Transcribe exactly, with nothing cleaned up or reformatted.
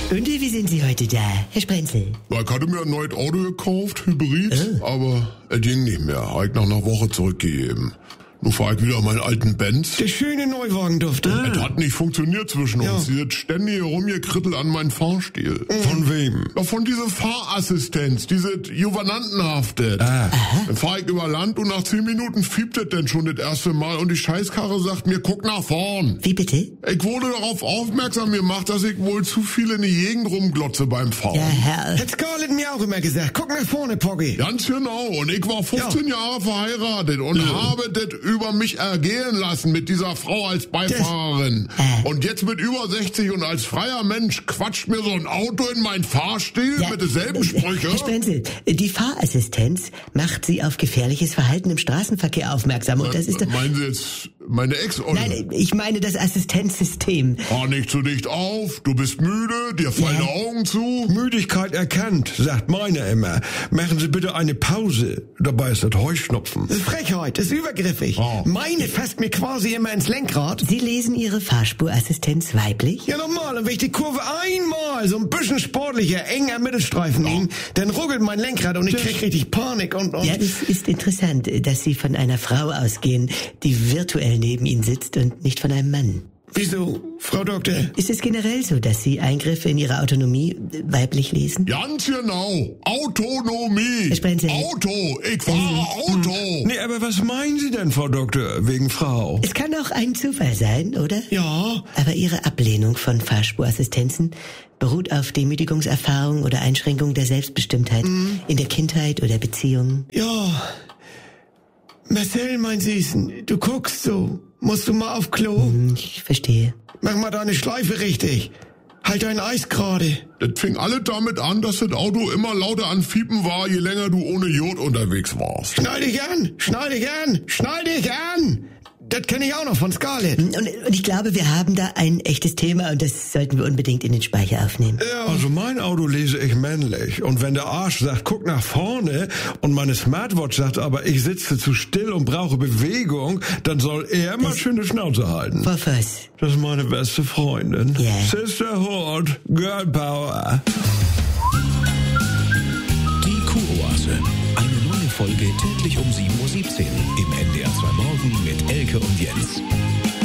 Und wie sind Sie heute da, Herr Sprenzel? Ich hatte mir ein neues Auto gekauft, Hybrid, oh. aber es ging nicht mehr. Habe ich nach einer Woche zurückgegeben. Nun fahre ich wieder meinen alten Benz. Der schöne Neuwagen durfte. Ah. Es hat nicht funktioniert zwischen ja. uns. Sie hat ständig rumgekrittelt an meinen Fahrstil. Mhm. Von wem? Ja, von dieser Fahrassistenz, diese Juvenantenhafte. Ah. Dann fahre ich über Land und nach zehn Minuten fiebt es denn schon das erste Mal und die Scheißkarre sagt mir, guck nach vorn. Wie bitte? Ich wurde darauf aufmerksam gemacht, dass ich wohl zu viel in die Gegend rumglotze beim Fahren. Ja, Herr. Hat Scarlett mir auch immer gesagt, guck nach vorne, Poggi. Ganz genau. Und ich war fünfzehn ja. Jahre verheiratet und ja. habe das über mich ergehen lassen mit dieser Frau als Beifahrerin. Äh. Und jetzt mit über sechzig und als freier Mensch quatscht mir so ein Auto in meinen Fahrstil ja. mit denselben Sprüchen. Herr Sprenzel, die Fahrassistenz macht Sie auf gefährliches Verhalten im Straßenverkehr aufmerksam. Und das ist Meinen Sie jetzt meine Ex? Oder? Nein, ich meine das Assistenzsystem. Fahr nicht zu dicht auf, du bist müde, dir fallen ja. die Augen zu. Müdigkeit erkannt, sagt meiner immer. Machen Sie bitte eine Pause. Dabei ist das Heuschnupfen. Das ist Frechheit, das ist übergriffig. Oh. Meine fasst mir quasi immer ins Lenkrad. Sie lesen Ihre Fahrspurassistenz weiblich? Ja, normal. Und wenn ich die Kurve einmal so ein bisschen sportlicher, eng am Mittelstreifen oh. nehme, dann ruckelt mein Lenkrad und ich krieg richtig Panik und, und... Ja, das ist interessant, dass Sie von einer Frau ausgehen, die virtuell neben Ihnen sitzt und nicht von einem Mann. Wieso, Frau Doktor? Ist es generell so, dass Sie Eingriffe in Ihre Autonomie weiblich lesen? Ganz genau. Autonomie. Herr Sprenzel. Auto. Ich fahre mhm. Auto. Nee, aber was meinen Sie denn, Frau Doktor, wegen Frau? Es kann auch ein Zufall sein, oder? Ja. Aber Ihre Ablehnung von Fahrspurassistenzen beruht auf Demütigungserfahrung oder Einschränkung der Selbstbestimmtheit mhm. in der Kindheit oder Beziehung. Ja. Marcel, mein Süßen, du guckst so. Musst du mal auf Klo? Ich verstehe. Mach mal deine Schleife richtig. Halt dein Eis gerade. Das fing alle damit an, dass das Auto immer lauter an Fiepen war, je länger du ohne Jod unterwegs warst. Schnall dich an, schnall dich an, schnall dich an. Das kenne ich auch noch von Scarlett. Und, und ich glaube, wir haben da ein echtes Thema und das sollten wir unbedingt in den Speicher aufnehmen. Ja. Also mein Auto lese ich männlich. Und wenn der Arsch sagt, guck nach vorne und meine Smartwatch sagt, aber ich sitze zu still und brauche Bewegung, dann soll er mal schöne Schnauze halten. Auf was? Das ist meine beste Freundin. Yeah. Sisterhood, Girl Power. Die Kuroase. Eine neue Folge täglich um sieben Uhr siebzehn im N D R zwei Morgen mit Elke und Jens.